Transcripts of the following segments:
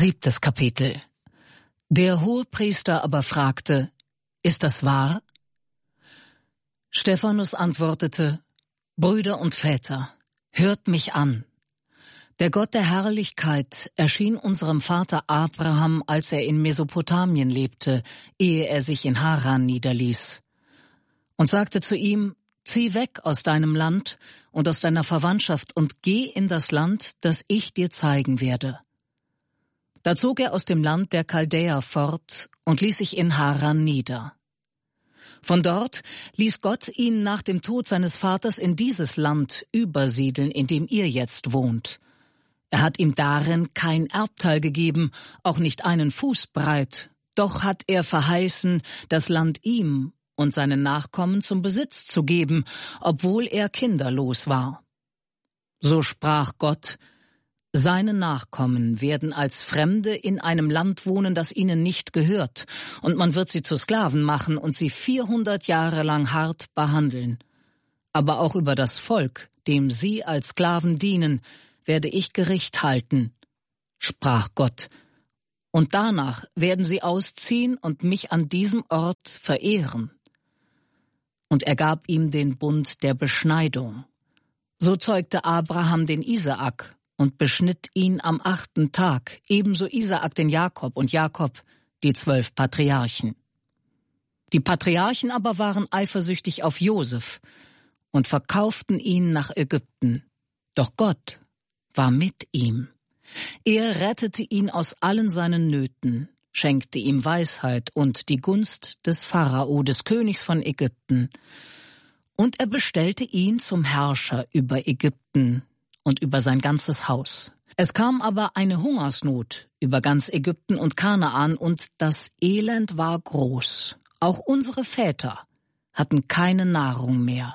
7. Kapitel. Der Hohepriester aber fragte: Ist das wahr? Stephanus antwortete: Brüder und Väter, hört mich an. Der Gott der Herrlichkeit erschien unserem Vater Abraham, als er in Mesopotamien lebte, ehe er sich in Haran niederließ, und sagte zu ihm: Zieh weg aus deinem Land und aus deiner Verwandtschaft und geh in das Land, das ich dir zeigen werde. Da zog er aus dem Land der Chaldäer fort und ließ sich in Haran nieder. Von dort ließ Gott ihn nach dem Tod seines Vaters in dieses Land übersiedeln, in dem ihr jetzt wohnt. Er hat ihm darin kein Erbteil gegeben, auch nicht einen Fuß breit, doch hat er verheißen, das Land ihm und seinen Nachkommen zum Besitz zu geben, obwohl er kinderlos war. So sprach Gott: Seine Nachkommen werden als Fremde in einem Land wohnen, das ihnen nicht gehört, und man wird sie zu Sklaven machen und sie 400 Jahre lang hart behandeln. Aber auch über das Volk, dem sie als Sklaven dienen, werde ich Gericht halten, sprach Gott. Und danach werden sie ausziehen und mich an diesem Ort verehren. Und er gab ihm den Bund der Beschneidung. So zeugte Abraham den Isaak und beschnitt ihn am 8. Tag, ebenso Isaak den Jakob und Jakob die 12 Patriarchen. Die Patriarchen aber waren eifersüchtig auf Josef und verkauften ihn nach Ägypten. Doch Gott war mit ihm. Er rettete ihn aus allen seinen Nöten, schenkte ihm Weisheit und die Gunst des Pharao, des Königs von Ägypten. Und er bestellte ihn zum Herrscher über Ägypten und über sein ganzes Haus. Es kam aber eine Hungersnot über ganz Ägypten und Kanaan, und das Elend war groß. Auch unsere Väter hatten keine Nahrung mehr.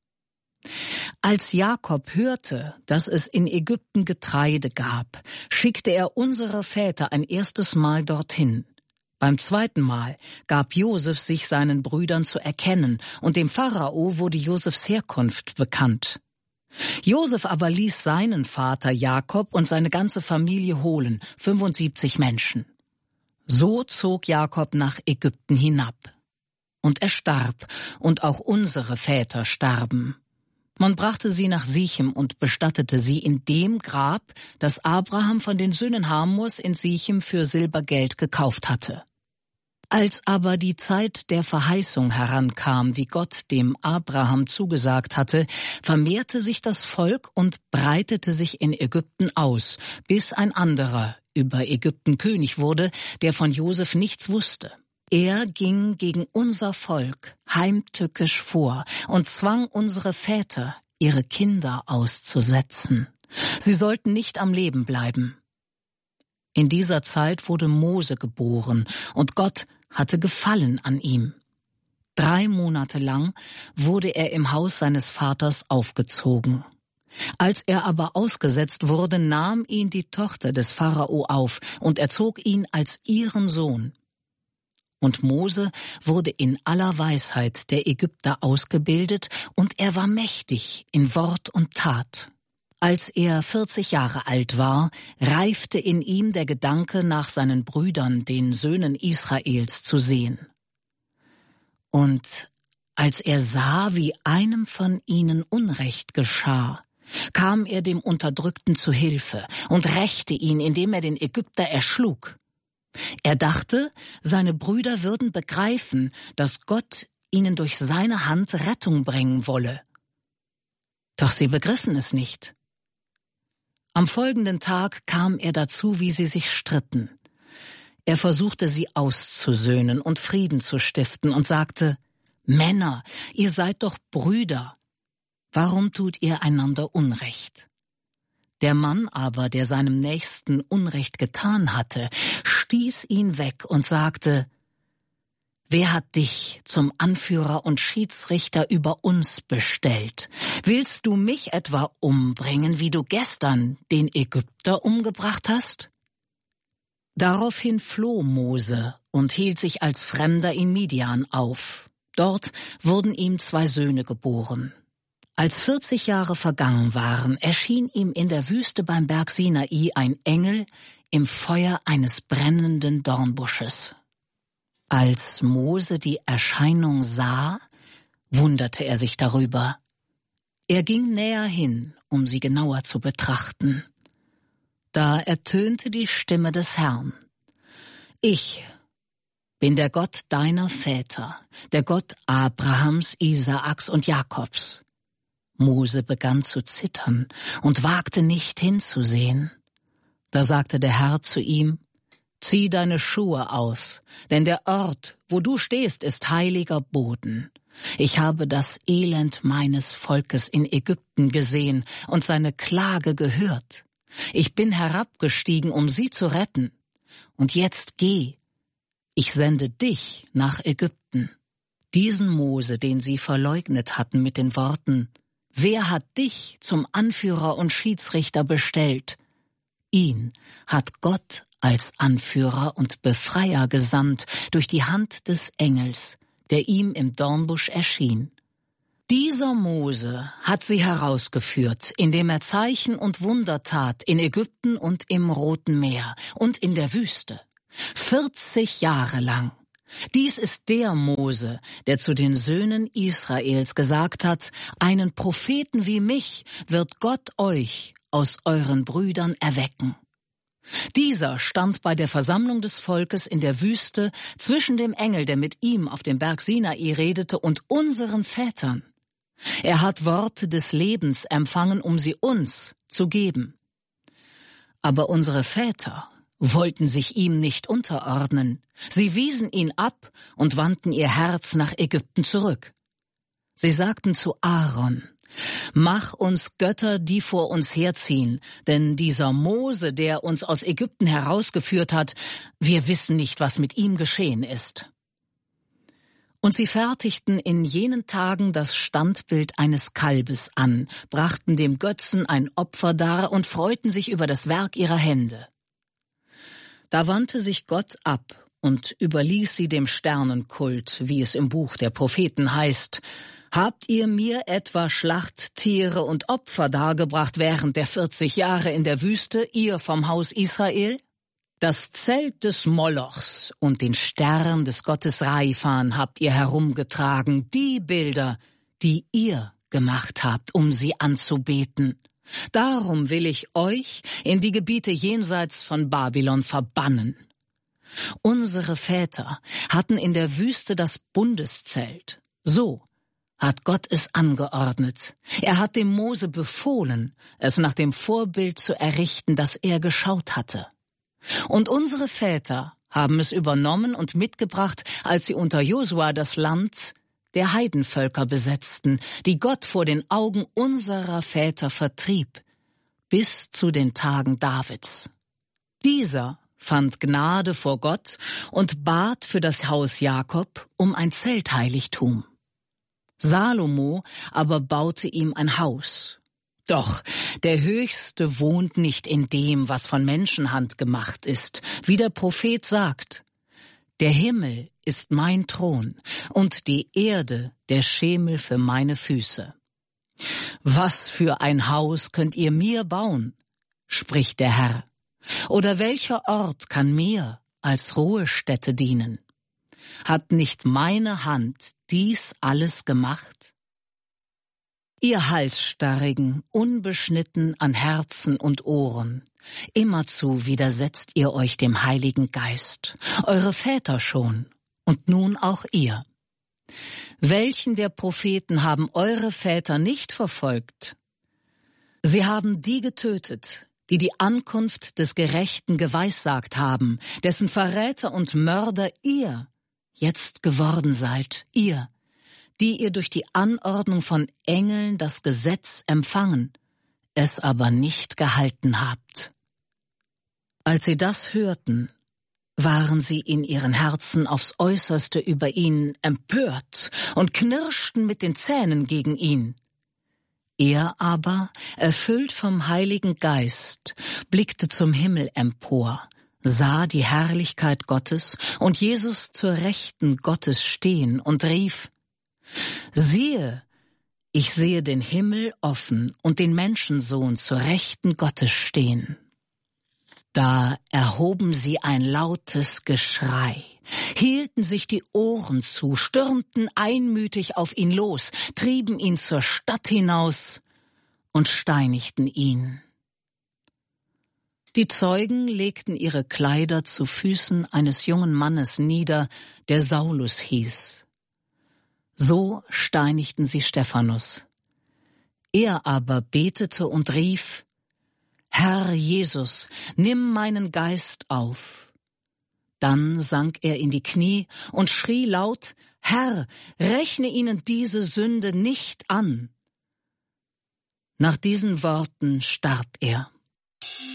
Als Jakob hörte, dass es in Ägypten Getreide gab, schickte er unsere Väter ein erstes Mal dorthin. Beim zweiten Mal gab Josef sich seinen Brüdern zu erkennen, und dem Pharao wurde Josefs Herkunft bekannt. Josef aber ließ seinen Vater Jakob und seine ganze Familie holen, 75 Menschen. So zog Jakob nach Ägypten hinab. Und er starb, und auch unsere Väter starben. Man brachte sie nach Sichem und bestattete sie in dem Grab, das Abraham von den Söhnen Hamors in Sichem für Silbergeld gekauft hatte. Als aber die Zeit der Verheißung herankam, wie Gott dem Abraham zugesagt hatte, vermehrte sich das Volk und breitete sich in Ägypten aus, bis ein anderer über Ägypten König wurde, der von Josef nichts wusste. Er ging gegen unser Volk heimtückisch vor und zwang unsere Väter, ihre Kinder auszusetzen. Sie sollten nicht am Leben bleiben. In dieser Zeit wurde Mose geboren, und Gott hatte Gefallen an ihm. 3 Monate lang wurde er im Haus seines Vaters aufgezogen. Als er aber ausgesetzt wurde, nahm ihn die Tochter des Pharao auf und erzog ihn als ihren Sohn. Und Mose wurde in aller Weisheit der Ägypter ausgebildet, und er war mächtig in Wort und Tat. Als er 40 Jahre alt war, reifte in ihm der Gedanke, nach seinen Brüdern, den Söhnen Israels, zu sehen. Und als er sah, wie einem von ihnen Unrecht geschah, kam er dem Unterdrückten zu Hilfe und rächte ihn, indem er den Ägypter erschlug. Er dachte, seine Brüder würden begreifen, dass Gott ihnen durch seine Hand Rettung bringen wolle. Doch sie begriffen es nicht. Am folgenden Tag kam er dazu, wie sie sich stritten. Er versuchte, sie auszusöhnen und Frieden zu stiften und sagte: Männer, ihr seid doch Brüder. Warum tut ihr einander Unrecht? Der Mann aber, der seinem Nächsten Unrecht getan hatte, stieß ihn weg und sagte: Wer hat dich zum Anführer und Schiedsrichter über uns bestellt? Willst du mich etwa umbringen, wie du gestern den Ägypter umgebracht hast? Daraufhin floh Mose und hielt sich als Fremder in Midian auf. Dort wurden ihm 2 Söhne geboren. Als 40 Jahre vergangen waren, erschien ihm in der Wüste beim Berg Sinai ein Engel im Feuer eines brennenden Dornbusches. Als Mose die Erscheinung sah, wunderte er sich darüber. Er ging näher hin, um sie genauer zu betrachten. Da ertönte die Stimme des Herrn. Ich bin der Gott deiner Väter, der Gott Abrahams, Isaaks und Jakobs. Mose begann zu zittern und wagte nicht hinzusehen. Da sagte der Herr zu ihm: Zieh deine Schuhe aus, denn der Ort, wo du stehst, ist heiliger Boden. Ich habe das Elend meines Volkes in Ägypten gesehen und seine Klage gehört. Ich bin herabgestiegen, um sie zu retten. Und jetzt geh, ich sende dich nach Ägypten. Diesen Mose, den sie verleugnet hatten mit den Worten: Wer hat dich zum Anführer und Schiedsrichter bestellt? Ihn hat Gott als Anführer und Befreier gesandt durch die Hand des Engels, der ihm im Dornbusch erschien. Dieser Mose hat sie herausgeführt, indem er Zeichen und Wunder tat in Ägypten und im Roten Meer und in der Wüste. 40 Jahre lang. Dies ist der Mose, der zu den Söhnen Israels gesagt hat: Einen Propheten wie mich wird Gott euch aus euren Brüdern erwecken. Dieser stand bei der Versammlung des Volkes in der Wüste zwischen dem Engel, der mit ihm auf dem Berg Sinai redete, und unseren Vätern. Er hat Worte des Lebens empfangen, um sie uns zu geben. Aber unsere Väter wollten sich ihm nicht unterordnen. Sie wiesen ihn ab und wandten ihr Herz nach Ägypten zurück. Sie sagten zu Aaron: Mach uns Götter, die vor uns herziehen, denn dieser Mose, der uns aus Ägypten herausgeführt hat, wir wissen nicht, was mit ihm geschehen ist. Und sie fertigten in jenen Tagen das Standbild eines Kalbes an, brachten dem Götzen ein Opfer dar und freuten sich über das Werk ihrer Hände. Da wandte sich Gott ab und überließ sie dem Sternenkult, wie es im Buch der Propheten heißt: Habt ihr mir etwa Schlachttiere und Opfer dargebracht während der 40 Jahre in der Wüste, ihr vom Haus Israel? Das Zelt des Molochs und den Stern des Gottes Raiphan habt ihr herumgetragen, die Bilder, die ihr gemacht habt, um sie anzubeten. Darum will ich euch in die Gebiete jenseits von Babylon verbannen. Unsere Väter hatten in der Wüste das Bundeszelt. So hat Gott es angeordnet. Er hat dem Mose befohlen, es nach dem Vorbild zu errichten, das er geschaut hatte. Und unsere Väter haben es übernommen und mitgebracht, als sie unter Josua das Land der Heidenvölker besetzten, die Gott vor den Augen unserer Väter vertrieb, bis zu den Tagen Davids. Dieser fand Gnade vor Gott und bat für das Haus Jakob um ein Zeltheiligtum. Salomo aber baute ihm ein Haus. Doch der Höchste wohnt nicht in dem, was von Menschenhand gemacht ist, wie der Prophet sagt: Der Himmel ist mein Thron und die Erde der Schemel für meine Füße. Was für ein Haus könnt ihr mir bauen, spricht der Herr, oder welcher Ort kann mir als Ruhestätte dienen? Hat nicht meine Hand dies alles gemacht? Ihr Halsstarrigen, unbeschnitten an Herzen und Ohren, immerzu widersetzt ihr euch dem Heiligen Geist, eure Väter schon und nun auch ihr. Welchen der Propheten haben eure Väter nicht verfolgt? Sie haben die getötet, die die Ankunft des Gerechten geweissagt haben, dessen Verräter und Mörder ihr jetzt geworden seid, ihr, die ihr durch die Anordnung von Engeln das Gesetz empfangen, es aber nicht gehalten habt. Als sie das hörten, waren sie in ihren Herzen aufs Äußerste über ihn empört und knirschten mit den Zähnen gegen ihn. Er aber, erfüllt vom Heiligen Geist, blickte zum Himmel empor, sah die Herrlichkeit Gottes und Jesus zur Rechten Gottes stehen und rief: Siehe, ich sehe den Himmel offen und den Menschensohn zur Rechten Gottes stehen. Da erhoben sie ein lautes Geschrei, hielten sich die Ohren zu, stürmten einmütig auf ihn los, trieben ihn zur Stadt hinaus und steinigten ihn. Die Zeugen legten ihre Kleider zu Füßen eines jungen Mannes nieder, der Saulus hieß. So steinigten sie Stephanus. Er aber betete und rief: Herr Jesus, nimm meinen Geist auf. Dann sank er in die Knie und schrie laut: Herr, rechne ihnen diese Sünde nicht an. Nach diesen Worten starb er.